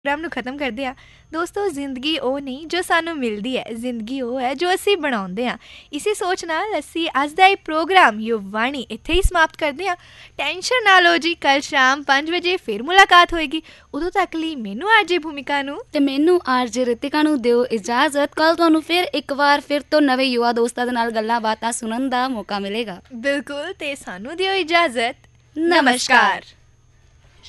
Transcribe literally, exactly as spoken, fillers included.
Programme ਨੂੰ ਖਤਮ ਕਰਦੇ ਹਾਂ। ਦੋਸਤੋ, ਜ਼ਿੰਦਗੀ ਉਹ ਨਹੀਂ ਜੋ ਸਾਨੂੰ ਮਿਲਦੀ ਹੈ, ਜ਼ਿੰਦਗੀ ਉਹ ਹੈ ਜੋ ਅਸੀਂ ਬਣਾਉਂਦੇ ਹਾਂ। ਇਸੇ ਸੋਚ ਨਾਲ ਅਸੀਂ ਅੱਜ ਦਾ ਇਹ ਪ੍ਰੋਗਰਾਮ ਯੁਵਾਣੀ ਇੱਥੇ ਹੀ ਸਮਾਪਤ ਕਰਦੇ ਹਾਂ। ਟੈਨਸ਼ਨ ਨਾ ਲਓ ਜੀ, ਕੱਲ੍ਹ ਸ਼ਾਮ ਪੰਜ ਵਜੇ ਫਿਰ ਮੁਲਾਕਾਤ ਹੋਏਗੀ। ਉਦੋਂ ਤੱਕ ਲਈ ਮੈਨੂੰ ਆਰਜੇ ਭੂਮਿਕਾ ਨੂੰ ਤੇ ਮੈਨੂੰ ਆਰਜੇ ਰਿਤਿਕਾ ਨੂੰ ਦਿਓ ਇਜਾਜ਼ਤ। ਕੱਲ੍ਹ ਤੁਹਾਨੂੰ ਫਿਰ ਇੱਕ ਵਾਰ ਫਿਰ ਤੋਂ ਨਵੇਂ ਯੁਵਾ ਦੋਸਤਾਂ ਦੇ ਨਾਲ ਗੱਲਾਂ ਬਾਤਾਂ ਸੁਣਨ ਦਾ ਮੌਕਾ ਮਿਲੇਗਾ। ਬਿਲਕੁਲ, ਤੇ ਸਾਨੂੰ ਦਿਓ ਇਜਾਜ਼ਤ। ਨਮਸਕਾਰ।